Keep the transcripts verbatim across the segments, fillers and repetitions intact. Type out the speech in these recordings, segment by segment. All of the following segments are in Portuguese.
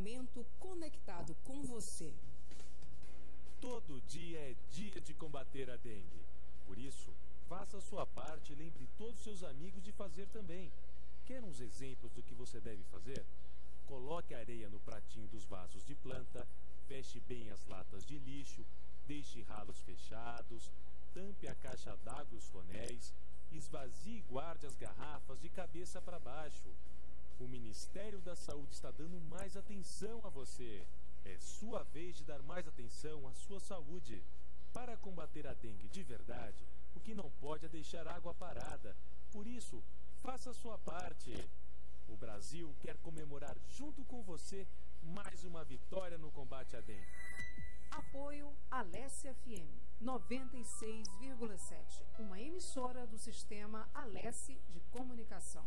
momento conectado com você. Todo dia é dia de combater a dengue. Por isso, faça a sua parte e lembre todos os seus amigos de fazer também. Quer uns exemplos do que você deve fazer? Coloque areia no pratinho dos vasos de planta, feche bem as latas de lixo, deixe ralos fechados, tampe a caixa d'água e os tonéis, esvazie e guarde as garrafas de cabeça para baixo. O Ministério da Saúde está dando mais atenção a você. É sua vez de dar mais atenção à sua saúde. Para combater a dengue de verdade, o que não pode é deixar água parada. Por isso, faça a sua parte. O Brasil quer comemorar junto com você mais uma vitória no combate à dengue. Apoio Alesse F M noventa e seis vírgula sete, uma emissora do Sistema Alesse de Comunicação.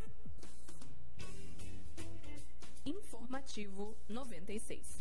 Informativo noventa e seis.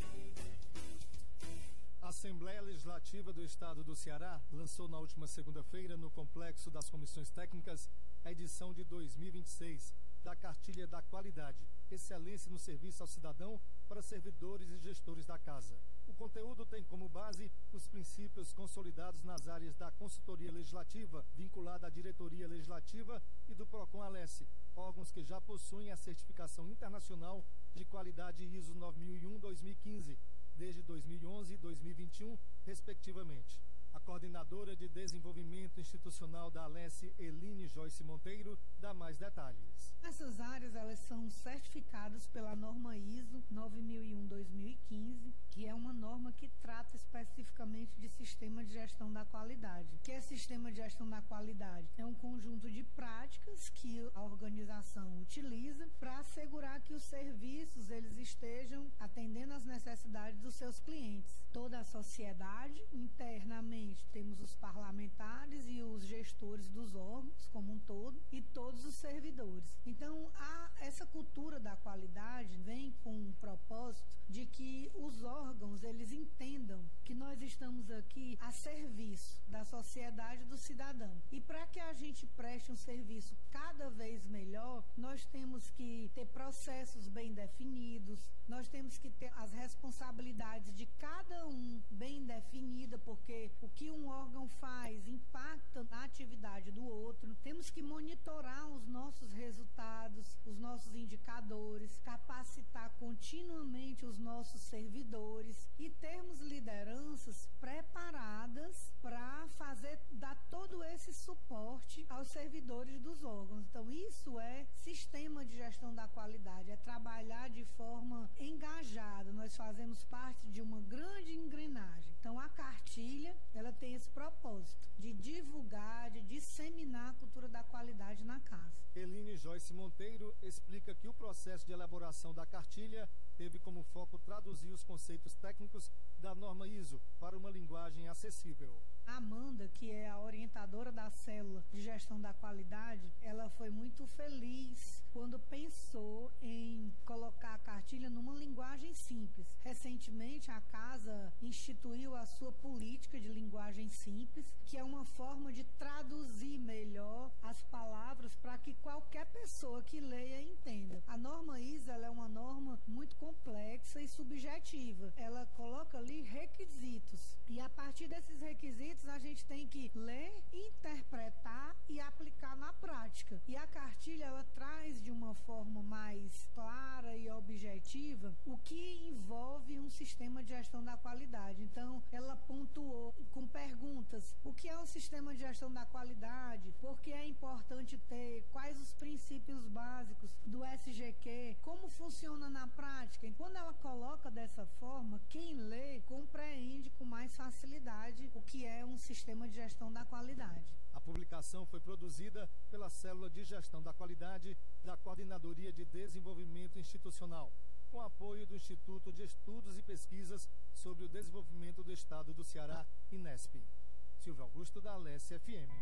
A Assembleia Legislativa do Estado do Ceará lançou na última segunda-feira, no Complexo das Comissões Técnicas, a edição de dois mil e vinte e seis da Cartilha da Qualidade, Excelência no Serviço ao Cidadão para servidores e gestores da Casa. O conteúdo tem como base os princípios consolidados nas áreas da consultoria legislativa, vinculada à diretoria legislativa e do Procon-Alesse, órgãos que já possuem a certificação internacional de qualidade I S O nove mil e um dois mil e quinze, desde dois mil e onze e dois mil e vinte e um, respectivamente. A coordenadora de desenvolvimento institucional da Alesse, Eline Joyce Monteiro, dá mais detalhes. Essas áreas elas são certificadas pela norma I S O nove mil e um dois mil e quinze, que é uma norma que trata especificamente de sistema de gestão da qualidade. O que é sistema de gestão da qualidade? É um conjunto de práticas que a organização utiliza para assegurar que os serviços eles estejam atendendo às necessidades dos seus clientes. Toda a sociedade, internamente, temos os parlamentares e os gestores dos órgãos como um todo e todos os servidores. Então, a, essa cultura da qualidade vem com o propósito de que os órgãos eles entendam que nós estamos aqui a serviço da sociedade e do cidadão. E para que a gente preste um serviço cada vez melhor, nós temos que ter processos bem definidos, nós temos que ter as responsabilidades de cada um bem definida, porque o que um órgão faz impacta na atividade do outro. Temos que monitorar os nossos resultados, os nossos indicadores, capacitar continuamente os nossos servidores e termos lideranças preparadas para fazer, dar todo esse suporte aos servidores dos órgãos. Então, isso é sistema de gestão da qualidade, é trabalhar de forma engajada. Nós fazemos parte de uma grande engrenagem. Então, a cartilha, ela tem esse propósito de divulgar, de disseminar a cultura da qualidade na casa. Eline Joyce Monteiro explica que o processo de elaboração da cartilha teve como foco traduzir os conceitos técnicos da norma I S O para uma linguagem acessível. A Amanda, que é a orientadora da célula de gestão da qualidade, ela foi muito feliz quando pensou em colocar a cartilha numa linguagem simples. Recentemente, a casa instituiu a sua política de linguagem simples, que é uma forma de traduzir melhor as palavras para que qualquer pessoa que leia entenda. A norma I S O ela é uma norma muito complexa e subjetiva. Ela coloca ali requisitos e a partir desses requisitos a gente tem que ler, interpretar e aplicar na prática. E a cartilha ela traz de uma forma mais clara e objetiva o que envolve um sistema de gestão da qualidade. Então, ela pontuou com perguntas: o que é um sistema de gestão da qualidade? Por que é importante ter? Quais os princípios básicos do S G Q? Como funciona na prática? E quando ela coloca dessa forma, quem lê compreende com mais facilidade o que é um sistema de gestão da qualidade. A publicação foi produzida pela Célula de Gestão da Qualidade da Coordenadoria de Desenvolvimento Institucional, com apoio do Instituto de Estudos e Pesquisas sobre o Desenvolvimento do Estado do Ceará, INESP. Silvio Augusto, da Alesse F M.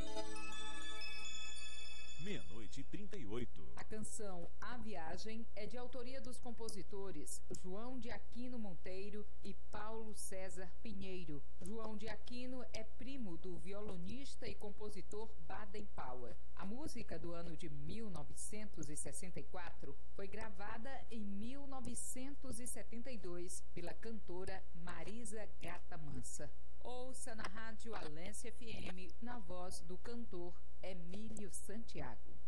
Meia-noite e trinta e oito. A canção A Viagem é de autoria dos compositores João de Aquino Monteiro e Paulo César Pinheiro. João de Aquino é primo do violonista e compositor Baden Powell. A música, do ano de mil novecentos e sessenta e quatro, foi gravada em mil novecentos e setenta e dois, pela cantora Marisa Gata Mansa. Ouça na Rádio Alesse F M, na voz do cantor Emílio Santiago.